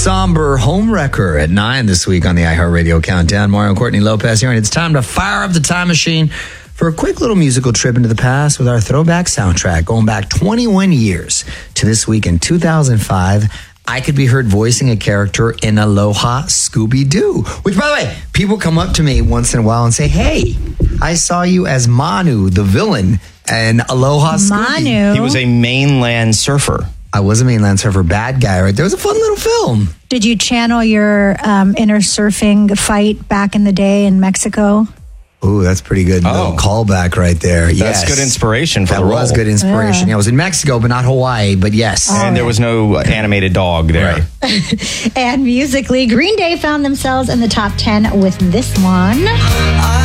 Somber Homewrecker at 9 this week on the iHeartRadio Countdown. Mario and Courtney Lopez here, and it's time to fire up the time machine for a quick little musical trip into the past with our throwback soundtrack, going back 21 years to this week in 2005. I could be heard voicing a character in Aloha Scooby-Doo, which, by the way, people come up to me once in a while and say, hey, I saw you as Manu, the villain, in Aloha Scooby. Manu. He was a mainland surfer. I was a mainland surfer, bad guy, right? There was a fun little film. Did you channel your inner surfing fight back in the day in Mexico? Ooh, that's pretty good. Little callback right there. That's good inspiration for the role. That was good inspiration. Yeah. I was in Mexico, but not Hawaii, but yes. And there was no animated dog there. Right. And musically, Green Day found themselves in the top 10 with this one.